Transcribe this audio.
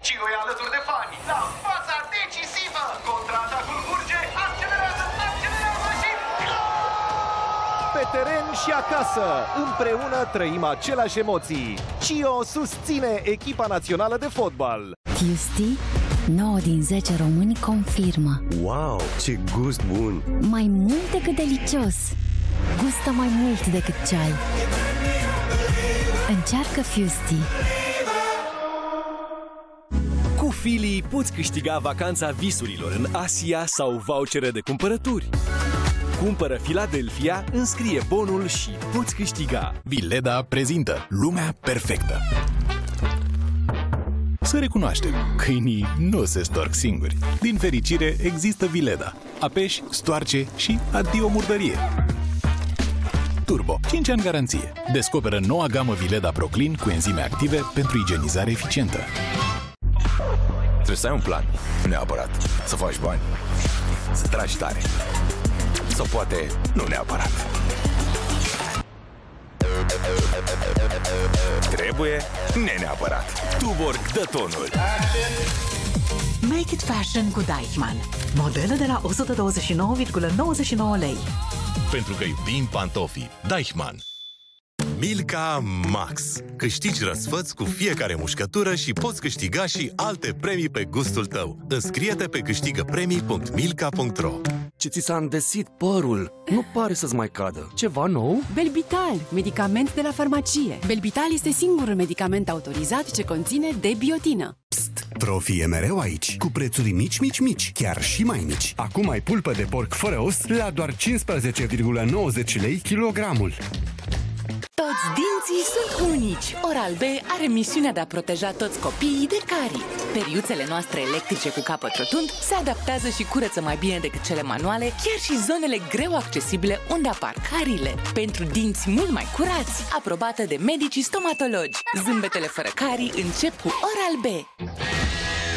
Cio e alături de fani, la faza decisivă! Contraatacul curge, accelerează și... Pe teren și acasă, împreună trăim aceleași emoții. Cio susține echipa națională de fotbal. Tuesday, 9 din 10 români confirmă. Wow, ce gust bun! Mai mult decât delicios. Gustă mai mult decât ceai. Încearcă Fusti. Cu Fili poți câștiga vacanța visurilor în Asia sau vouchere de cumpărături. Cumpără Philadelphia, înscrie bonul și poți câștiga. Vileda prezintă lumea perfectă. Să recunoaștem, câinii nu se storc singuri. Din fericire, există Vileda. Apeși, stoarce și adio murdărie. Turbo, 5 ani garanție. Descoperă noua gamă Vileda Proclean cu enzime active pentru igienizare eficientă. Trebuie să ai un plan, neapărat. Să faci bani, să tragi tare. Sau poate nu neapărat. Trebuie neapărat. Tuborg dă tonul. Make it fashion cu Deichmann. Modele de la 129,99 lei. Pentru că iubim pantofii. Deichmann. Milka Max. Câștigi răsfăți cu fiecare mușcătură și poți câștiga și alte premii pe gustul tău. Înscrie-te pe câștigăpremii.milka.ro. Ce ți s-a îndesit părul? Nu pare să-ți mai cadă. Ceva nou? Belbital, medicament de la farmacie. Belbital este singurul medicament autorizat ce conține debiotină. Psst! Profi e mereu aici, cu prețuri mici, chiar și mai mici. Acum ai pulpă de porc fără os la doar 15,90 lei kilogramul. Toți dinții sunt unici. Oral-B are misiunea de a proteja toți copiii de carii. Periuțele noastre electrice cu capăt rotund se adaptează și curăță mai bine decât cele manuale, chiar și zonele greu accesibile unde apar cariile. Pentru dinți mult mai curați, aprobată de medicii stomatologi. Zâmbetele fără carii încep cu Oral-B.